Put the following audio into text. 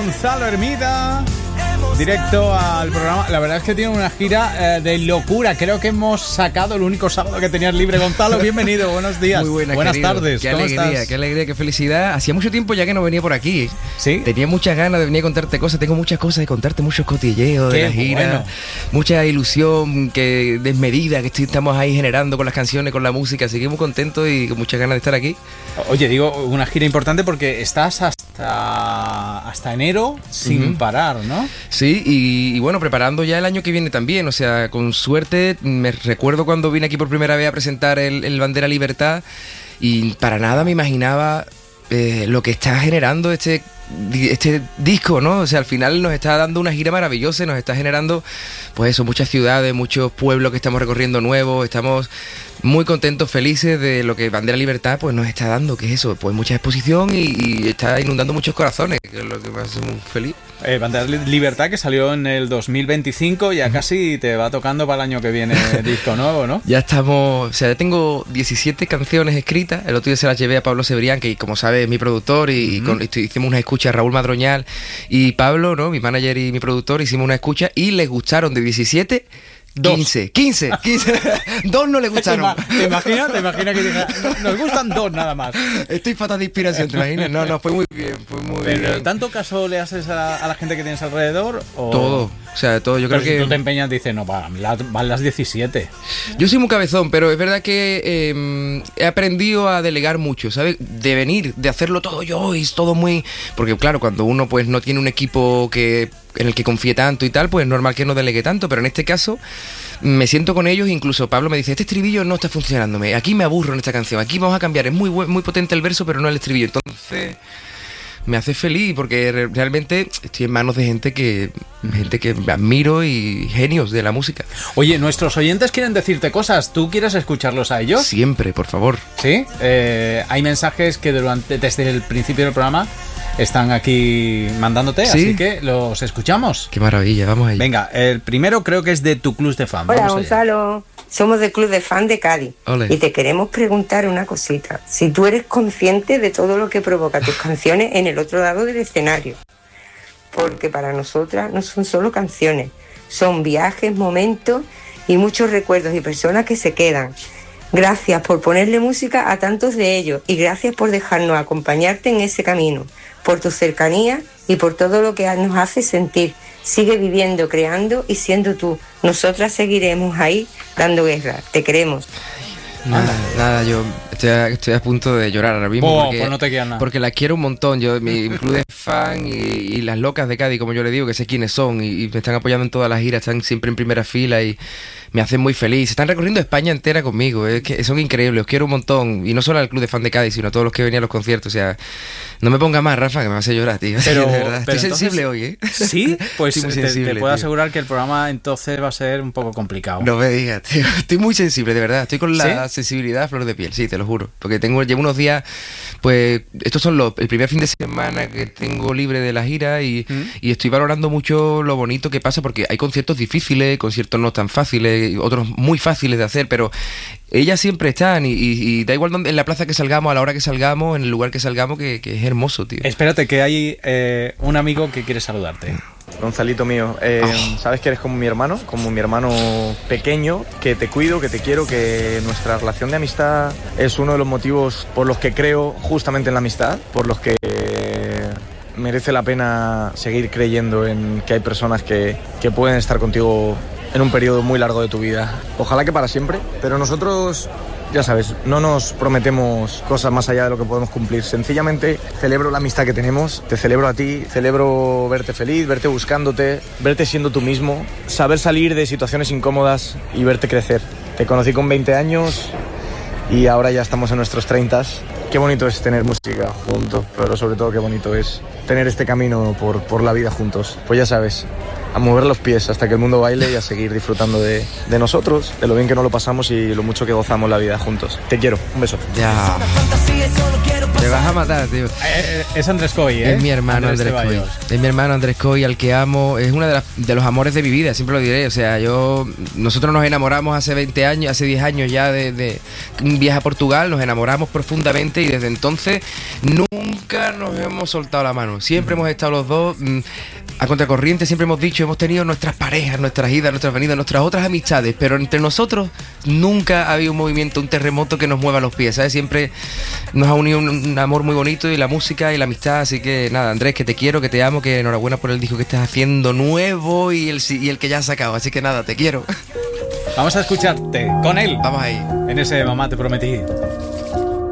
Gonzalo Hermida, directo al programa. La verdad es que tiene una gira de locura. Creo que hemos sacado el único sábado que tenías libre. Gonzalo, bienvenido, buenos días. Muy buenas tardes. Qué ¿Cómo alegría, estás? qué alegría, qué felicidad. Hacía mucho tiempo ya que no venía por aquí. ¿Sí? Tenía muchas ganas de venir a contarte cosas. Tengo muchas cosas de contarte, muchos cotilleos de la gira, bueno. Mucha ilusión que desmedida que estamos ahí generando con las canciones, con la música. Así que muy contento y con muchas ganas de estar aquí. Oye, digo, una gira importante porque estás hasta enero sin parar, ¿no? Sí, y bueno, preparando ya el año que viene también. O sea, con suerte, me recuerdo cuando vine aquí por primera vez a presentar el Bandera Libertad y para nada me imaginaba lo que está generando este disco, ¿no? O sea, al final nos está dando una gira maravillosa y nos está generando, pues eso, muchas ciudades, muchos pueblos que estamos recorriendo nuevos. Estamos muy contentos, felices de lo que Bandera Libertad pues nos está dando, que es eso, pues mucha exposición y está inundando muchos corazones, que es lo que me hace muy feliz. Bandera Libertad, que salió en el 2025, ya casi te va tocando para el año que viene disco nuevo, ¿no? Ya estamos, o sea, ya tengo 17 canciones escritas. El otro día se las llevé a Pablo Cebrián, que como sabes es mi productor, y hicimos una escucha a Raúl Madroñal y Pablo, ¿no? Mi manager y mi productor, hicimos una escucha y les gustaron de 17... 15. 2 no le gustaron. ¿Te imaginas que diga, nos gustan 2 nada más? Estoy fatal de inspiración, ¿te imaginas? No, fue muy bien, bien. ¿Tanto caso le haces a la gente que tienes alrededor? O... Todo, o sea, todo. Yo pero creo que si tú te empeñas, dices, no, van las 17. Yo soy muy cabezón, pero es verdad que he aprendido a delegar mucho, ¿sabes? De venir, de hacerlo todo yo, y es todo muy... Porque claro, cuando uno pues no tiene un equipo en el que confíe tanto y tal, pues es normal que no delegue tanto, pero en este caso me siento con ellos. Incluso Pablo me dice, este estribillo no está funcionándome, aquí me aburro en esta canción, aquí vamos a cambiar, es muy potente el verso, pero no el estribillo. Entonces me hace feliz porque realmente estoy en manos de gente que admiro y genios de la música. Oye, nuestros oyentes quieren decirte cosas, ¿tú quieres escucharlos a ellos? Siempre, por favor. ¿Sí? Hay mensajes que desde el principio del programa están aquí mandándote, ¿sí? Así que los escuchamos. Qué maravilla, vamos allá. Venga, el primero creo que es de tu club de fan. Hola, Gonzalo. Somos del Club de Fan de Cádiz. Olé. Y te queremos preguntar una cosita. Si tú eres consciente de todo lo que provoca tus canciones en el otro lado del escenario. Porque para nosotras no son solo canciones, son viajes, momentos y muchos recuerdos y personas que se quedan. Gracias por ponerle música a tantos de ellos y gracias por dejarnos acompañarte en ese camino, por tu cercanía y por todo lo que nos hace sentir. Sigue viviendo, creando y siendo tú. Nosotras seguiremos ahí dando guerra. Te queremos. Nada, yo estoy a punto de llorar ahora mismo pues no te queda nada. porque las quiero un montón. Yo, mi club de fan y las locas de Cádiz, como yo le digo, que sé quiénes son y me están apoyando en todas las giras, están siempre en primera fila y me hacen muy feliz. Están recorriendo España entera conmigo, es que son increíbles, os quiero un montón. Y no solo al club de fan de Cádiz, sino a todos los que venían a los conciertos. O sea, no me ponga más, Rafa, que me hace llorar, tío. Pero, de verdad. Estoy entonces, sensible hoy, ¿eh? Sí, pues Estoy muy sensible, te puedo tío. asegurar que el programa entonces va a ser un poco complicado. No me digas, tío. Estoy muy sensible, de verdad. Estoy con la sensibilidad a flor de piel, sí, te lo juro. Porque llevo unos días, pues, estos son el primer fin de semana que tengo libre de la gira y estoy valorando mucho lo bonito que pasa, porque hay conciertos difíciles, conciertos no tan fáciles, otros muy fáciles de hacer, pero ellas siempre están y da igual en la plaza que salgamos, a la hora que salgamos, en el lugar que salgamos, que es hermoso, tío. Espérate, que hay un amigo que quiere saludarte. Gonzalito mío, sabes que eres como mi hermano pequeño, que te cuido, que te quiero, que nuestra relación de amistad es uno de los motivos por los que creo justamente en la amistad, por los que merece la pena seguir creyendo en que hay personas que pueden estar contigo en un periodo muy largo de tu vida. Ojalá que para siempre, pero nosotros, ya sabes, no nos prometemos cosas más allá de lo que podemos cumplir. Sencillamente celebro la amistad que tenemos, te celebro a ti, celebro verte feliz, verte buscándote, verte siendo tú mismo, saber salir de situaciones incómodas y verte crecer. Te conocí con 20 años y ahora ya estamos en nuestros 30. Qué bonito es tener música juntos, pero sobre todo qué bonito es tener este camino por la vida juntos. Pues ya sabes, a mover los pies hasta que el mundo baile y a seguir disfrutando de nosotros, de lo bien que nos lo pasamos y lo mucho que gozamos la vida juntos. Te quiero, un beso. Ya. Te vas a matar, tío. Es Andrés Coy, ¿eh? Es mi hermano Andrés Coy. Es mi hermano Andrés Coy, al que amo. Es uno de los amores de mi vida, siempre lo diré. O sea, nosotros nos enamoramos hace 20 años, hace 10 años ya de un viaje a Portugal. Nos enamoramos profundamente y desde entonces nunca nos hemos soltado la mano. Siempre hemos estado los dos a contracorriente, siempre hemos dicho, hemos tenido nuestras parejas, nuestras idas, nuestras venidas, nuestras otras amistades, pero entre nosotros nunca ha habido un movimiento, un terremoto que nos mueva los pies, ¿sabes? Siempre nos ha unido un amor muy bonito y la música y la amistad, así que nada, Andrés, que te quiero, que te amo, que enhorabuena por el disco que estás haciendo nuevo y el que ya has sacado, así que nada, te quiero. Vamos a escucharte con él. Vamos ahí. En ese Mamá te prometí.